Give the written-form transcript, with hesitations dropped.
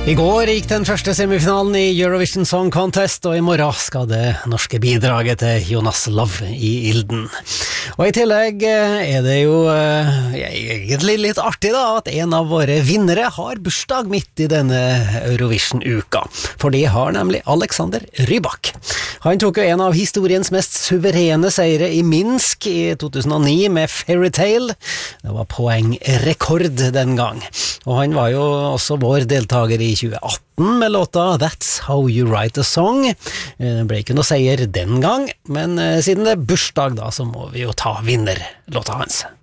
I går gikk den første semifinalen i Eurovision Song Contest, og i morgen skal det norske bidraget til Jonas Love i ilden. Og i tillegg er det jo egentlig litt artig da, at en av våre vinnere har bursdag midt i denne Eurovision-uka. For det har nemlig Alexander Rybak. Han tok jo en av historiens mest suverene seire i Minsk i 2009 med Fairytale. Det var poengrekord den gang. Og han var jo også vår deltager i 2018 med låta That's How You Write a Song. Det ble ikke noe seier den gang, men siden det er bursdag da, så må vi jo ta vinnerlåta hans.